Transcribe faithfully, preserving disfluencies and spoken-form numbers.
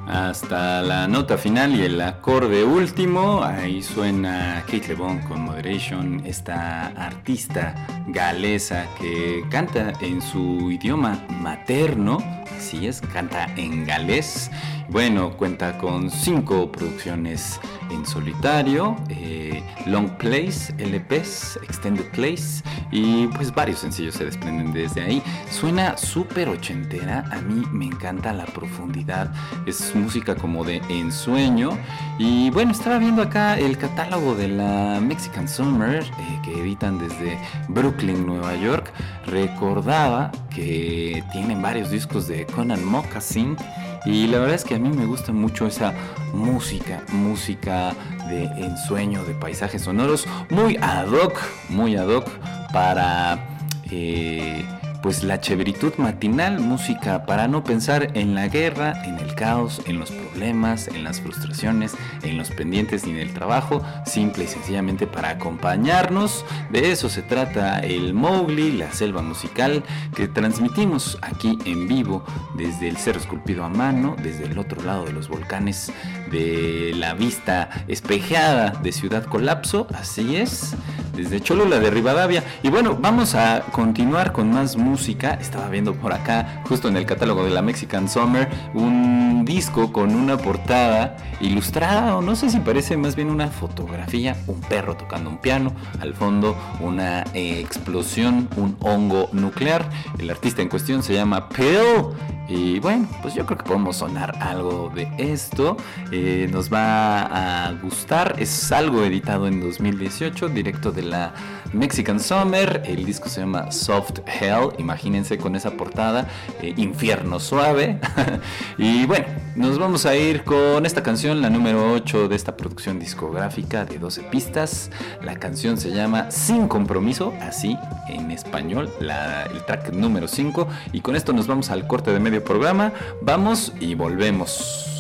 hasta la nota final y el acorde último. Ahí suena Kate LeBon con Moderation, esta artista galesa que canta en su idioma materno. Así es, canta en galés. Bueno, cuenta con cinco producciones en solitario, eh, long plays, L Ps, extended plays y pues varios sencillos se desprenden desde ahí. Suena súper ochentera, a mí me encanta la profundidad, es música como de ensueño. Y bueno, estaba viendo acá el catálogo de la Mexican Summer eh, que editan desde Brooklyn, Nueva York. Recordaba que tienen varios discos de Conan Moccasin. Y la verdad es que a mí me gusta mucho esa música, música de ensueño, de paisajes sonoros, muy ad hoc, muy ad hoc para eh, pues la cheveritud matinal, música para no pensar en la guerra, en el caos, en los problemas, en las frustraciones, en los pendientes ni en el trabajo, simple y sencillamente para acompañarnos. De eso se trata el Mowgli, la selva musical que transmitimos aquí en vivo desde el Cerro Esculpido a Mano, desde el otro lado de los volcanes, de la vista espejeada de Ciudad Colapso, así es, desde Cholula de Rivadavia. Y bueno, vamos a continuar con más música. Estaba viendo por acá, justo en el catálogo de la Mexican Summer, un disco con una portada ilustrada, o no sé si parece más bien una fotografía, un perro tocando un piano, al fondo una eh, explosión, un hongo nuclear. El artista en cuestión se llama Pill. Y bueno, pues yo creo que podemos sonar algo de esto. Eh, nos va a gustar. Es algo editado en dos mil dieciocho, directo de la Mexican Summer. El disco se llama Soft Hell. Imagínense con esa portada, eh, Infierno Suave. Y bueno, nos vamos a ir con esta canción, la número ocho de esta producción discográfica de doce pistas. La canción se llama Sin Compromiso, así en español, la, el track número cinco. Y con esto nos vamos al corte de medio programa. Vamos y volvemos.